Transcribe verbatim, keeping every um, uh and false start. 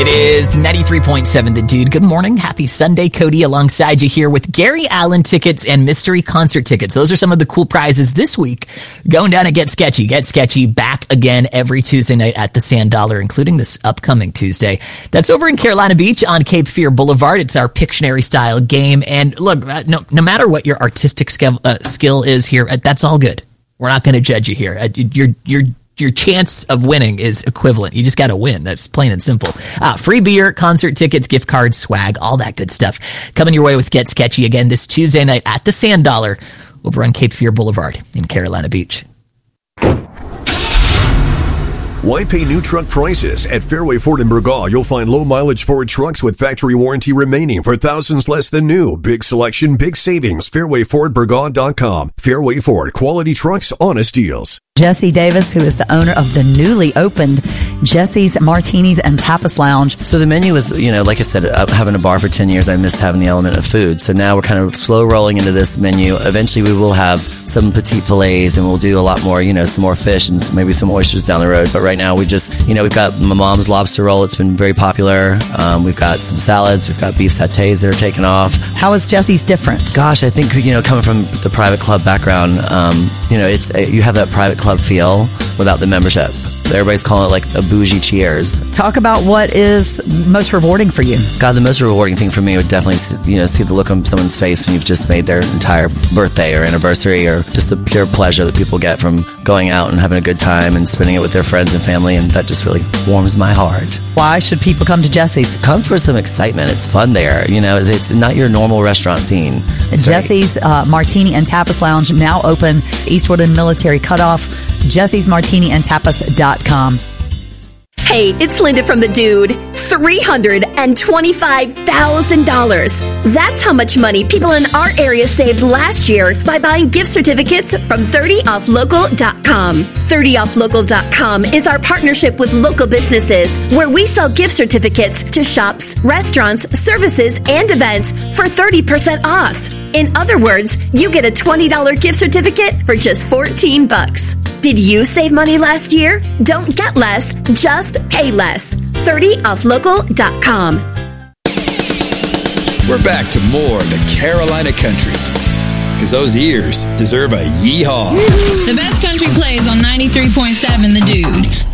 It is ninety-three point seven The Dude. Good morning. Happy Sunday. Cody alongside you here with Gary Allan tickets and mystery concert tickets. Those are some of the cool prizes this week. Going down to Get Sketchy. Get Sketchy back again every Tuesday night at the Sand Dollar, including this upcoming Tuesday. That's over in Carolina Beach on Cape Fear Boulevard. It's our Pictionary style game. And look, no, no matter what your artistic skill, uh, skill is here, that's all good. We're not going to judge you here. You're, you're, Your chance of winning is equivalent. You just got to win. That's plain and simple. Uh, free beer, concert tickets, gift cards, swag, all that good stuff. Coming your way with Get Sketchy again this Tuesday night at the Sand Dollar over on Cape Fear Boulevard in Carolina Beach. Why pay new truck prices? At Fairway Ford in Burgaw, you'll find low-mileage Ford trucks with factory warranty remaining for thousands less than new. Big selection, big savings. fairway ford burgaw dot com. Fairway Ford. Quality trucks, honest deals. Jesse Davis, who is the owner of the newly opened Jesse's Martinis and Tapas Lounge. So the menu is, you know, like I said, uh, having a bar for ten years, I missed having the element of food. So now we're kind of slow rolling into this menu. Eventually we will have some petite fillets and we'll do a lot more, you know, some more fish and maybe some oysters down the road. But right now we just, you know, we've got my mom's lobster roll. It's been very popular. Um, we've got some salads. We've got beef satays that are taking off. How is Jesse's different? Gosh, I think, you know, coming from the private club background, um, you know, it's you have that private club feel without the membership. Everybody's calling it like a bougie Cheers. Talk about what is most rewarding for you. God, the most rewarding thing for me would definitely, you know, see the look on someone's face when you've just made their entire birthday or anniversary, or just the pure pleasure that people get from going out and having a good time and spending it with their friends and family, and that just really warms my heart. Why should people come to Jesse's? Come for some excitement. It's fun there. You know, it's not your normal restaurant scene. It's Jesse's uh, Martini and Tapas Lounge, now open, Eastwood and Military Cutoff, jessys martini and tapas dot com. Hey, it's Linda from The Dude. three hundred twenty-five thousand dollars. That's how much money people in our area saved last year by buying gift certificates from thirty off local dot com. thirty off local dot com is our partnership with local businesses where we sell gift certificates to shops, restaurants, services, and events for thirty percent off. In other words, you get a twenty dollars gift certificate for just fourteen bucks. Did you save money last year? Don't get less, just pay less. thirty off local dot com. We're back to more of the Carolina country, because those ears deserve a yeehaw. The best country plays on ninety-three point seven The Dude.